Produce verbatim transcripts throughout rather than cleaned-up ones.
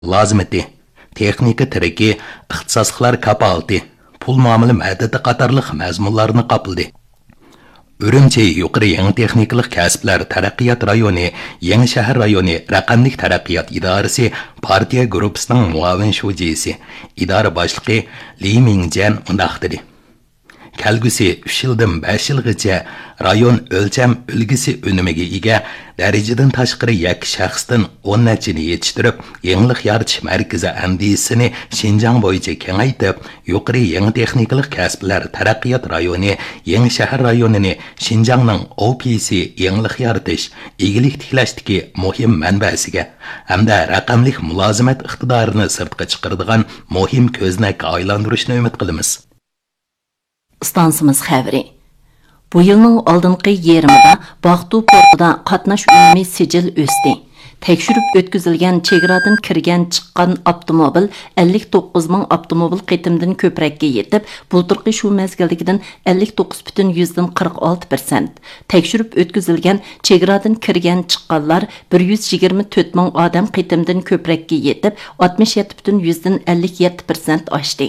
lozimati, texnika tiriki, ixtisosliklar kapolati, pul muomala madadi qatorliq mazmunlarni qopildi. Ürümçi yuqori yangi texnikalik kasblar taraqqiyot rayoni, yangi shahar rayoni raqamlik taraqqiyot idorasi partiya gruppasining muavin shujisi, idora boshlig'i Li Mingjian mundaq dedi. Kelgusi uch yildan besh yilgacha rayon o'lcham ulgisi önümiga ega darajadan tashqari yakka shaxsdan o'n nachini yetishtirib, yangilik yaratish markazi andisini Xinjiang bo'yicha kengaytib, yuqori yangi texnikalik kasblar taraqqiyot rayoni, yangi shahar rayonini Xinjiangning O P C yangilik yaratish, egilik tiklashdagi muhim manbasiga hamda raqamlik mulozimat iqtidorini sirtqa chiqaradigan muhim ko'znakka aylantirishni umid qilamiz. Stansımız xəbri. Bu yılның aldınqı yerimida Baxtu portida qatnaş ünümü sicil ösdi. Tekşürüp ötküzülgen çegradan kirgen çıqqan avtomobil ellik to'qqiz ming avtomobil qitimdan köprekке yetib, bulturqi şu mezgildikidan ellik to'qqiz butun yüzden qirq olti persent. Tekşürüp ötküzülgen çegradan kirgen çıqqanlar bir yuz yigirma to'rt ming odam qitimdan köprekке yetib, oltmish yetti butun yüzden ellik yetti persent oshdi.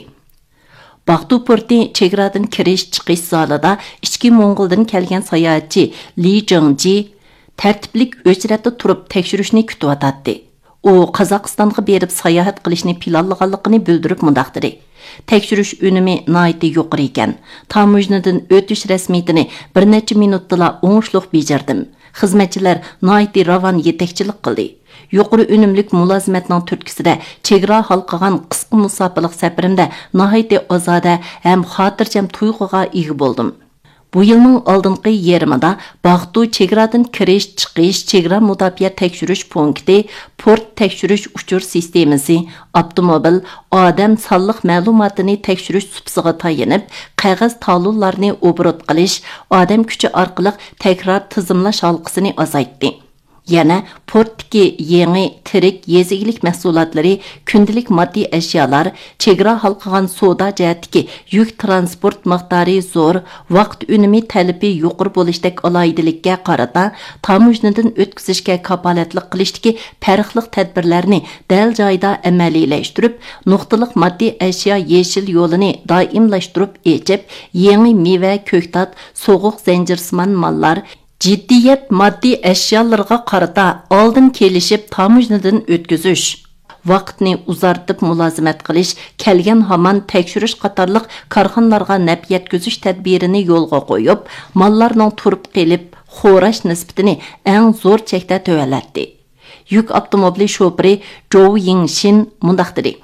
Baxtu porti chegaradan kirish chiqish zalida ichki Mo'ng'uldan kelgan sayohatchi Li Jingji tartiblik o'chratda turib tekshirishni kutyotdi. U Qozog'istonga berib sayohat qilishni planlaganligini bildirib mundaq dedi. Tekshirish unumi nihoyatda yuqori ekan. Tamojnadan o'tish rasmiyatini bir necha minutda o'ngishliq bajardim. Xizmatchilar nihoyatda ravon yetakchilik qildi. Yuqori unumlik mulozimatning turtkisida chegara halqagan qisqa musofirlik safarimda nihoyatda ozoda ham xotirjam tuyg'uga ega bo'ldim. Bu yilning oldingi yerimida Baxtu chegaradan kirish, chiqish, chegara mudofaa tekshirish punkti, port tekshirish uchur sistemasi, avtomobil, odam sonliq ma'lumotini tekshirish supsiga tayinib, qog'oz talonlarni obrot qilish, odam kuchi orqali takror tizimlash halqasini azaytdi. Yana portdagi yangi tirik yezigilik mahsulotlari, kundalik moddiy ashyolar, chegara halqagan savdo jihatdagi yuk transport miqdori zo'r, vaqt unumi talabi yuqori bo'lishdek aloyidilikka qarata tamojnadan o'tkazishga kapolatlik qilishdagi farqli tadbirlarni dal joyda amaliylashtirib, nuqtaliq moddiy ashyo yeshil yo'lini doimlashtirib echib, yangi meva, ko'ktat, so'g'uq zanjirsimon mollar, jiddiyat moddiy ashyolarga qarata oldin kelishib tamojnadan o'tkazish, vaqtni uzartib mulozimat qilish, kelgan hamon tekshirish qatorliq korxonalarga naf yetkazish tadbirini yo'lga qo'yib, mollarning turib qelib xo'rash nisbatini eng zo'r chekda to'valatdi. Yuk avtomobili shoferi Zhou Yingshin mundaq dedi.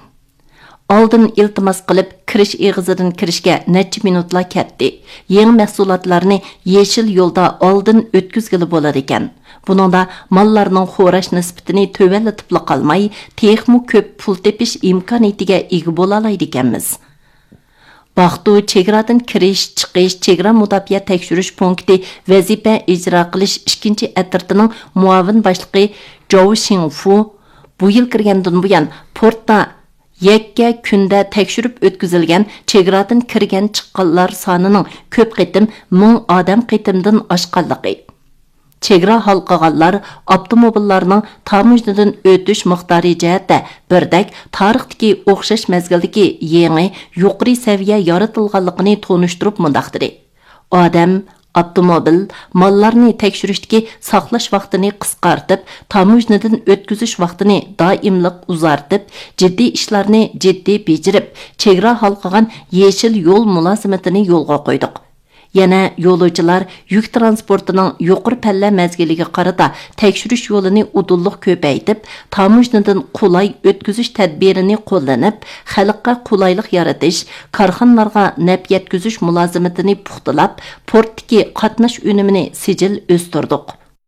Oldin iltimos qilib kirish eg'izidan kirishga necha minutlar ketdi. Yangi mahsulotlarni yeshil yo'lda oldin o'tkazgili bo'ladi ekan. Buningda mollarning xo'rash nisbatini to'valatib qolmay, texmu ko'p pul tepish imkoniyatiga ega bo'la oladi ekanmiz. Baxtu chegaradan kirish, chiqish, chegara mudofaa tekshirish punkti vazifa ijro qilish ikkinchi atirtining muavin boshlig'i Zhou Xingfu bu yil kirgandan buyon portda yakka kunda tekshirib o'tkazilgan chegaradan kirgan chiqqanlar sonining ko'p qitim ming odam qitimdan oshganligi. Chegara halqaganlar avtomobillarning tamojnadan o'tish miqdori jihatda birdak tarixdagi o'xshash mezgildagi yangi yuqori saviya yaratilganligini tonishtirib mundaq dedi. Odam avtomobil mollarni tekshirishdagi saqlash vaqtini qisqartib, tamojnadan o'tkazish vaqtini doimliq uzartib, jiddiy ishlarni jiddiy bejirib, chegara halqagan yeshil yo'l mulozimatini yo'lga qo'ydik. Yana yo'lovchilar yuk transportining yuqori palla mezgiliga qarata tekshirish yo'lini udulliq ko'paytib, tamojnadan qulay o'tkazish tadbirini qo'llanib, xalqqa qulaylik yaratish, korxonalarga naf yetkazish mulozimatini puxtalab, portdagi qatnash unumini sijil o'stirdik.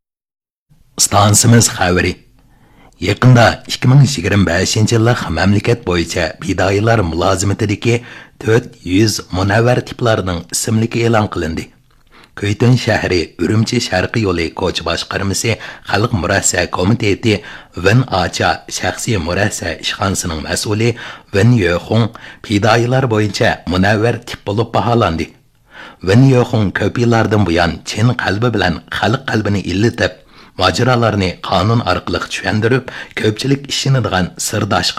Stansimiz xabari. Yaqinda ikki ming yigirma beshinchi yillik mamlakat bo'yicha bidoyilar mulozimatidagi to'rt yuz munavvar tiplarning ismligi e'lon qilindi. Ko'ytun shahri Urumchi sharqiy yo'li ko'ch boshqarmasi xalq murassa komiteti Wen Acha shaxsiy murassa ishxonasining mas'uli Wen Yoxung bidoyilar bo'yicha munavvar tip bo'lib baholandi. Wen Yoxung ko'p yillardan buyon chin qalbi bilan xalq qalbini illitib, mojarolarni qonun orqali tushuntirib, ko'pchilik ishonadigan sirdosh